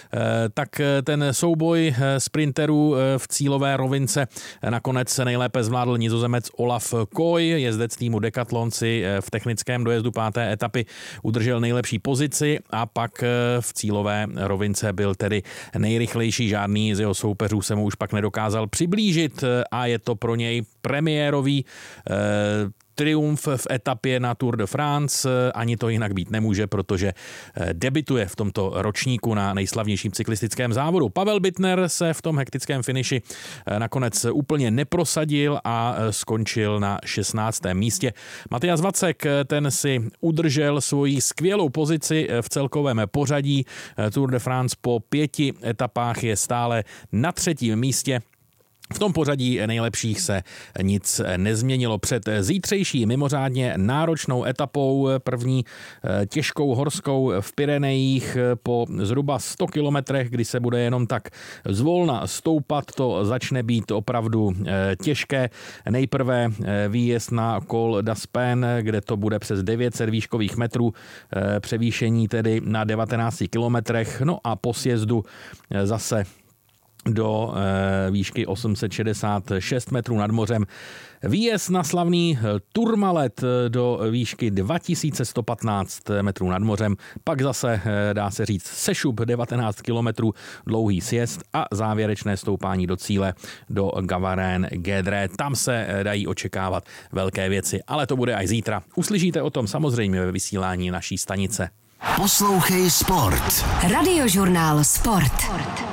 Tak ten souboj sprinterů v cílové rovince nakonec nejlépe zvládl Nizozemec Olaf Koy, jezdec týmu Decathlon si v technickém dojezdu 5. etapy udržel nejlepší pozici a pak v cílové rovince byl tedy nejrychlejší. Žádný z jeho soupeřů se mu už pak nedokázal přiblížit a je to pro něj premiérový triumf v etapě na Tour de France. Ani to jinak být nemůže, protože debituje v tomto ročníku na nejslavnějším cyklistickém závodu. Pavel Bittner se v tom hektickém finiši nakonec úplně neprosadil a skončil na 16. místě. Matyas Vacek, ten si udržel svoji skvělou pozici v celkovém pořadí. Tour de France po 5 etapách je stále na 3. místě. V tom pořadí nejlepších se nic nezměnilo. Před zítřejší mimořádně náročnou etapou, první těžkou horskou v Pyrenejích po zhruba 100 kilometrech, kdy se bude jenom tak zvolna stoupat, to začne být opravdu těžké. Nejprve výjezd na Col d'Aspin, kde to bude přes 900 výškových metrů, převýšení tedy na 19 kilometrech, no a po sjezdu zase do výšky 866 metrů nad mořem. Výjezd na slavný Tourmalet do výšky 2115 metrů nad mořem, pak zase, dá se říct, sešup 19 kilometrů dlouhý sjezd a závěrečné stoupání do cíle do Gavarène-Guédré. Tam se dají očekávat velké věci, ale to bude až zítra. Uslyšíte o tom samozřejmě ve vysílání naší stanice. Poslouchej Sport. Radiožurnál Sport.